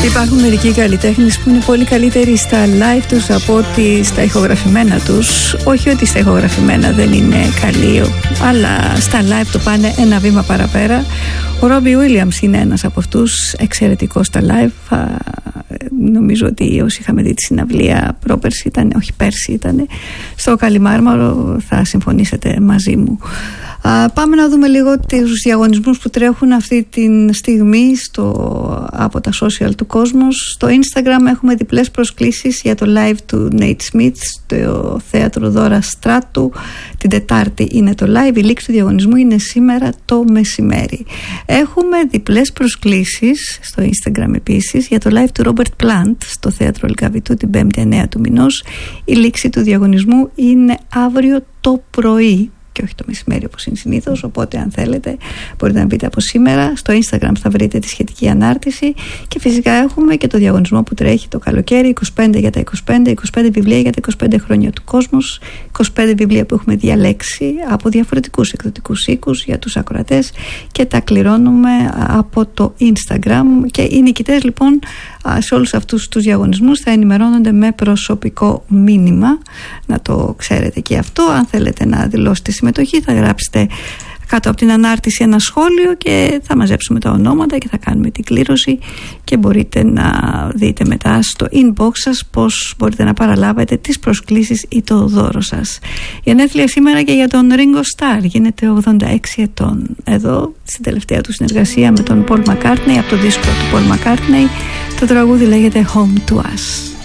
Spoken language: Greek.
Υπάρχουν μερικοί καλλιτέχνες που είναι πολύ καλύτεροι στα live τους από ότι στα ηχογραφημένα τους. Όχι ότι στα ηχογραφημένα δεν είναι καλοί, αλλά στα live το πάνε ένα βήμα παραπέρα. Ο Ρόμπι Ουίλιαμς είναι ένας από αυτούς, εξαιρετικός στα live. Νομίζω ότι όσοι είχαμε δει τη συναυλία πέρσι ήταν στο Καλιμάρμαρο, θα συμφωνήσετε μαζί μου. Πάμε να δούμε λίγο τους διαγωνισμούς που τρέχουν αυτή τη στιγμή από τα social του κόσμου. Στο Instagram έχουμε διπλές προσκλήσεις για το live του Nate Smith στο θέατρο Δώρα Στράτου. Την Τετάρτη είναι το live, η λήξη του διαγωνισμού είναι σήμερα το μεσημέρι. Έχουμε διπλές προσκλήσεις στο Instagram επίσης για το live του Robert Plant στο θέατρο Ελκαβητού την 5η 9 του μηνός. Η λήξη του διαγωνισμού είναι αύριο το πρωί και όχι το μεσημέρι όπως είναι συνήθως, οπότε αν θέλετε μπορείτε να μπείτε από σήμερα. Στο Instagram θα βρείτε τη σχετική ανάρτηση και φυσικά έχουμε και το διαγωνισμό που τρέχει το καλοκαίρι, 25 για τα 25 βιβλία για τα 25 χρόνια του κόσμου, 25 βιβλία που έχουμε διαλέξει από διαφορετικούς εκδοτικούς οίκους για τους ακροατές και τα κληρώνουμε από το Instagram και οι νικητές λοιπόν σε όλους αυτούς τους διαγωνισμούς θα ενημερώνονται με προσωπικό μήνυμα, να το ξέρετε και αυτό. Αν θέλετε να δηλώσετε συμμετοχή θα γράψετε κάτω από την ανάρτηση ένα σχόλιο και θα μαζέψουμε τα ονόματα και θα κάνουμε την κλήρωση και μπορείτε να δείτε μετά στο inbox σας πώς μπορείτε να παραλάβετε τις προσκλήσεις ή το δώρο σας. Η γενέθλια σήμερα και για τον Ringo Starr, γίνεται 86 ετών. Εδώ στην τελευταία του συνεργασία με τον Paul McCartney, από το δίσκο του Paul McCartney, το τραγούδι λέγεται Home to Us.